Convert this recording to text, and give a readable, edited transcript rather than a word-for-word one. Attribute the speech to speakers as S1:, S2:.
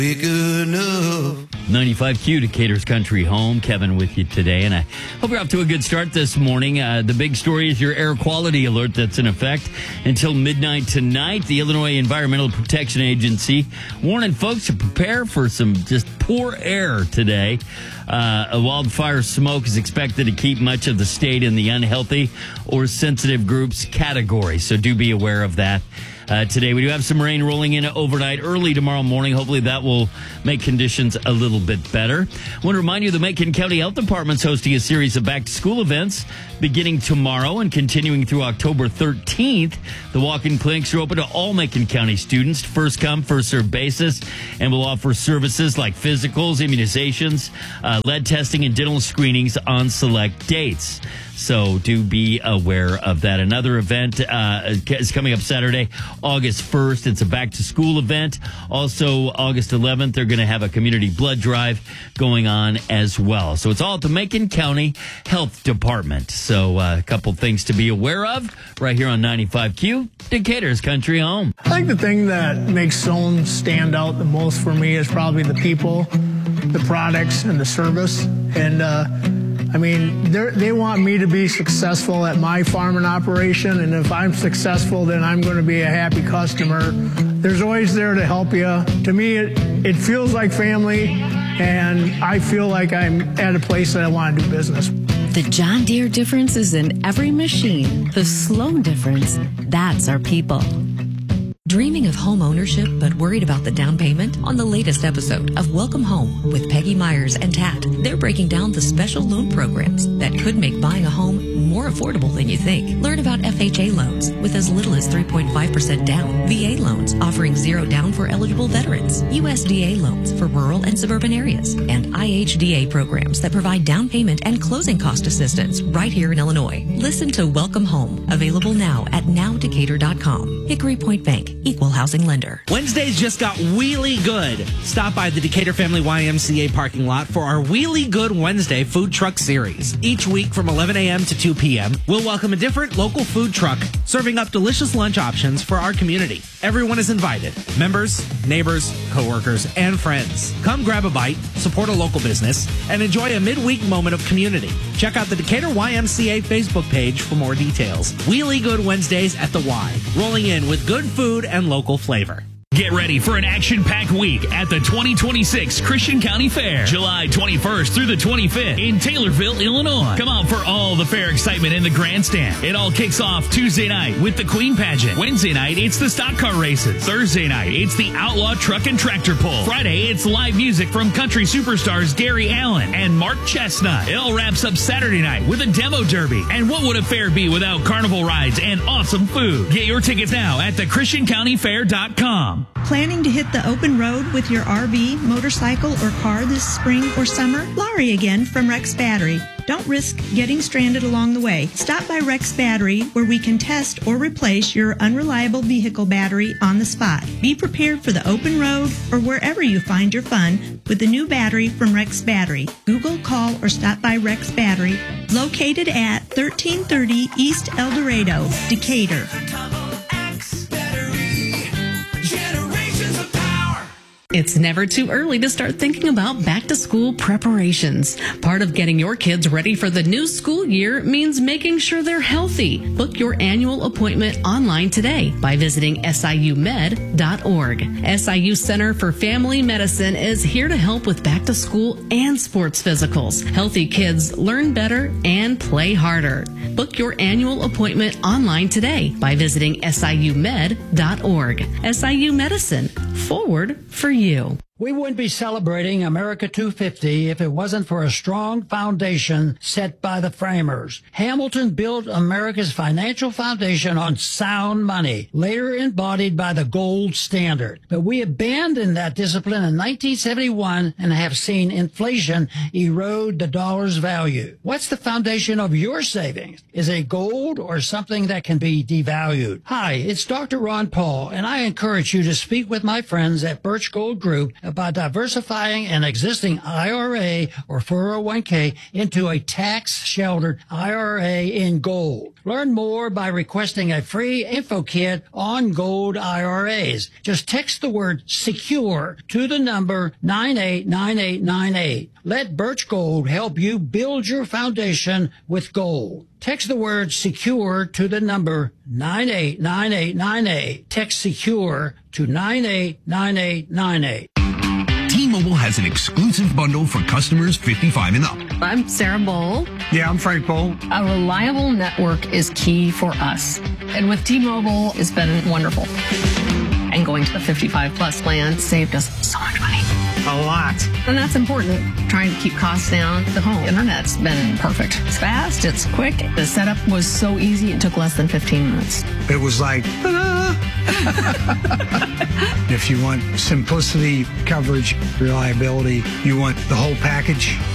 S1: Good enough.
S2: 95Q, Decatur's Country Home. Kevin with you today, and I hope you're off to a good start this morning. The big story is your air quality alert that's in effect until midnight tonight. The Illinois Environmental Protection Agency warning folks to prepare for some just poor air today. A wildfire smoke is expected to keep much of the state in the unhealthy or sensitive groups category, so do be aware of that. Today, we do have some rain rolling in overnight, early tomorrow morning. Hopefully that will make conditions a little bit better. I want to remind you the Macon County Health Department's hosting a series of back-to-school events beginning tomorrow and continuing through October 13th. The walk-in clinics are open to all Macon County students, first come, first served basis, and will offer services like physicals, immunizations, lead testing, and dental screenings on select dates. So do be aware of that. Another event is coming up Saturday, August 1st. It's a back-to-school event. Also, August 11th, they're going to have a community blood drive going on as well. So it's all at the Macon County Health Department. So a couple things to be aware of right here on 95Q, Decatur's Country Home.
S3: I think the thing that makes Zone stand out the most for me is probably the people, the products, and the service. And I mean, they want me to be successful at my farming operation, and if I'm successful, then I'm going to be a happy customer. There's always there to help you. To me, it feels like family, and I feel like I'm at a place that I want to do business.
S4: The John Deere difference is in every machine. The Sloan difference, that's our people. Dreaming of home ownership but worried about the down payment? On the latest episode of Welcome Home with Peggy Myers and Tat, they're breaking down the special loan programs that could make buying a home more affordable than you think. Learn about FHA loans with as little as 3.5% down, VA loans offering zero down for eligible veterans, USDA loans for rural and suburban areas, and IHDA programs that provide down payment and closing cost assistance right here in Illinois. Listen to Welcome Home, available now at nowdecatur.com. Hickory Point Bank, equal housing lender.
S5: Wednesdays just got wheelie good. Stop by the Decatur Family YMCA parking lot for our Wheelie Good Wednesday food truck series. Each week from 11 a.m. to 2 p.m., we'll welcome a different local food truck serving up delicious lunch options for our community. Everyone is invited. Members, neighbors, coworkers, and friends. Come grab a bite, support a local business, and enjoy a midweek moment of community. Check out the Decatur YMCA Facebook page for more details. Wheelie Good Wednesdays at the Y. Rolling in with good food and local flavor.
S6: Get ready for an action-packed week at the 2026 Christian County Fair, July 21st through the 25th in Taylorville, Illinois. Come out for all the fair excitement in the grandstand. It all kicks off Tuesday night with the Queen Pageant. Wednesday night, it's the stock car races. Thursday night, it's the Outlaw Truck and Tractor Pull. Friday, it's live music from country superstars Gary Allen and Mark Chestnut. It all wraps up Saturday night with a demo derby. And what would a fair be without carnival rides and awesome food? Get your tickets now at thechristiancountyfair.com.
S7: Planning to hit the open road with your RV, motorcycle, or car this spring or summer? Laurie again from Rex Battery. Don't risk getting stranded along the way. Stop by Rex Battery, where we can test or replace your unreliable vehicle battery on the spot. Be prepared for the open road or wherever you find your fun with the new battery from Rex Battery. Google, call, or stop by Rex Battery, located at 1330 East El Dorado, Decatur.
S8: It's never too early to start thinking about back-to-school preparations. Part of getting your kids ready for the new school year means making sure they're healthy. Book your annual appointment online today by visiting siumed.org. SIU Center for Family Medicine is here to help with back-to-school and sports physicals. Healthy kids learn better and play harder. Book your annual appointment online today by visiting siumed.org. SIU Medicine, forward for you.
S9: We wouldn't be celebrating America 250 if it wasn't for a strong foundation set by the framers. Hamilton built America's financial foundation on sound money, later embodied by the gold standard. But we abandoned that discipline in 1971 and have seen inflation erode the dollar's value. What's the foundation of your savings? Is it gold or something that can be devalued? Hi, it's Dr. Ron Paul, and I encourage you to speak with my friends at Birch Gold Group by diversifying an existing IRA or 401k into a tax-sheltered IRA in gold. Learn more by requesting a free info kit on gold IRAs. Just text the word SECURE to the number 989898. Let Birch Gold help you build your foundation with gold. Text the word SECURE to the number 989898. Text SECURE to 989898.
S1: T-Mobile has an exclusive bundle for customers 55 and up.
S8: I'm Sarah Bowl.
S10: Yeah, I'm Frank Bowl.
S8: A reliable network is key for us. And with T-Mobile, it's been wonderful. And going to the 55 plus plan saved us so much money.
S10: A lot.
S8: And that's important. Trying to keep costs down. The home internet's been perfect. It's fast, it's quick. The setup was so easy, it took less than 15 minutes.
S10: It was like, If you want simplicity, coverage, reliability, you want the whole package,